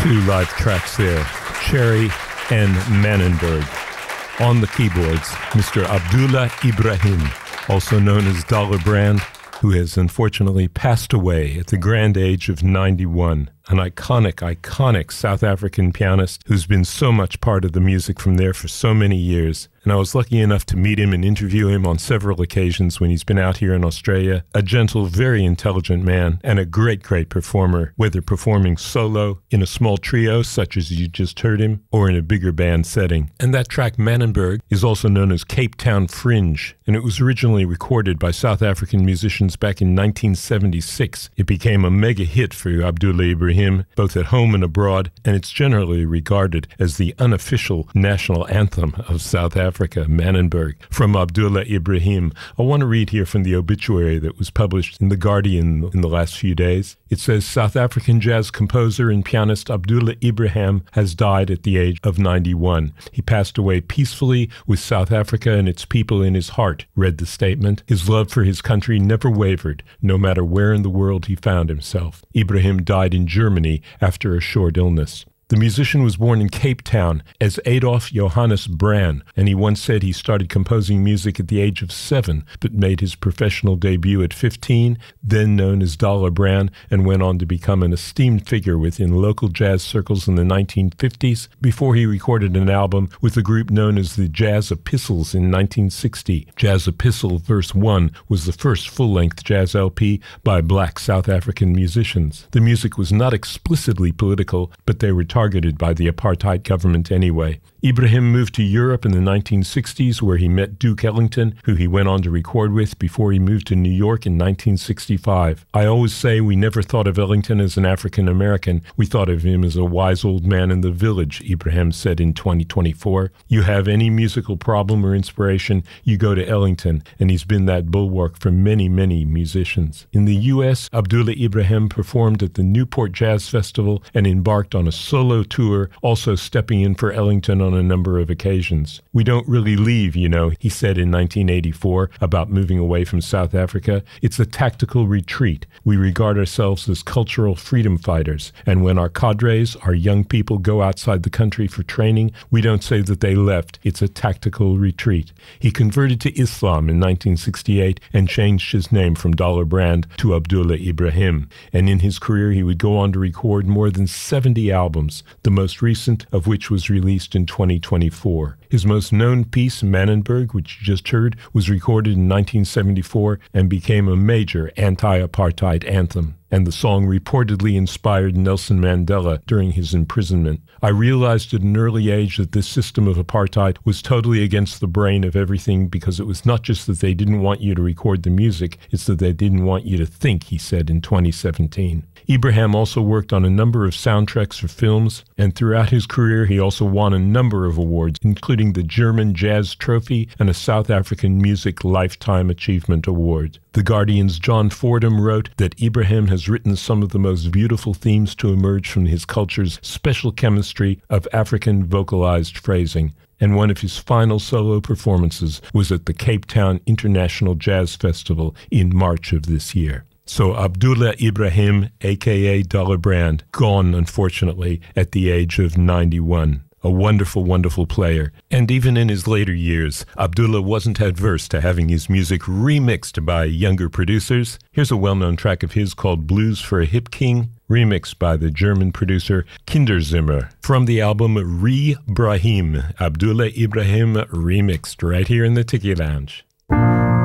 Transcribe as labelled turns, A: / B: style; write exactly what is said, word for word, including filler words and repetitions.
A: Two live tracks there, Cherry and Manenberg. On the keyboards, Mister Abdullah Ibrahim, also known as Dollar Brand, who has unfortunately passed away at the grand age of ninety-one. An iconic, iconic South African pianist who's been so much part of the music from there for so many years. And I was lucky enough to meet him and interview him on several occasions when he's been out here in Australia. A gentle, very intelligent man and a great, great performer, whether performing solo, in a small trio such as you just heard him, or in a bigger band setting. And that track, Manenberg, is also known as Cape Town Fringe, and it was originally recorded by South African musicians back in nineteen seventy-six. It became a mega hit for Abdullah Ibrahim, both at home and abroad, and it's generally regarded as the unofficial national anthem of South Africa. Africa, Manenberg, from Abdullah Ibrahim. I want to read here from the obituary that was published in The Guardian in the last few days. It says, South African jazz composer and pianist Abdullah Ibrahim has died at the age of ninety-one. He passed away peacefully with South Africa and its people in his heart, read the statement. His love for his country never wavered, no matter where in the world he found himself. Ibrahim died in Germany after a short illness. The musician was born in Cape Town as Adolf Johannes Brand, and he once said he started composing music at the age of seven, but made his professional debut at fifteen, then known as Dollar Brand, and went on to become an esteemed figure within local jazz circles in the nineteen fifties, before he recorded an album with a group known as the Jazz Epistles in nineteen sixty. Jazz Epistle Verse one was the first full-length jazz L P by black South African musicians. The music was not explicitly political, but they were targeted by the apartheid government anyway. Ibrahim moved to Europe in the nineteen sixties, where he met Duke Ellington, who he went on to record with before he moved to New York in nineteen sixty-five. I always say we never thought of Ellington as an African American. We thought of him as a wise old man in the village, Ibrahim said in twenty twenty-four. You have any musical problem or inspiration, you go to Ellington, and he's been that bulwark for many, many musicians. In the U S, Abdullah Ibrahim performed at the Newport Jazz Festival and embarked on a solo tour, also stepping in for Ellington on a number of occasions. We don't really leave, you know, he said in nineteen eighty-four about moving away from South Africa. It's a tactical retreat. We regard ourselves as cultural freedom fighters, and when our cadres, our young people, go outside the country for training, we don't say that they left. It's a tactical retreat. He converted to Islam in nineteen sixty-eight and changed his name from Dollar Brand to Abdullah Ibrahim, and in his career he would go on to record more than seventy albums, the most recent of which was released in twenty twenty-four. His most known piece, Manenberg, which you just heard, was recorded in nineteen seventy-four and became a major anti-apartheid anthem. And the song reportedly inspired Nelson Mandela during his imprisonment. I realized at an early age that this system of apartheid was totally against the brain of everything, because it was not just that they didn't want you to record the music, it's that they didn't want you to think, he said in twenty seventeen. Ibrahim also worked on a number of soundtracks for films, and throughout his career he also won a number of awards, including the German Jazz Trophy and a South African Music Lifetime Achievement Award. The Guardian's John Fordham wrote that Ibrahim has written some of the most beautiful themes to emerge from his culture's special chemistry of African vocalized phrasing, and one of his final solo performances was at the Cape Town International Jazz Festival in March of this year. So Abdullah Ibrahim, a k a. Dollar Brand, gone, unfortunately, at the age of ninety-one. A wonderful, wonderful player. And even in his later years, Abdullah wasn't adverse to having his music remixed by younger producers. Here's a well-known track of his called Blues for a Hip King, remixed by the German producer Kinderzimmer. From the album Re-Brahim, Abdullah Ibrahim remixed right here in the Tiki Lounge.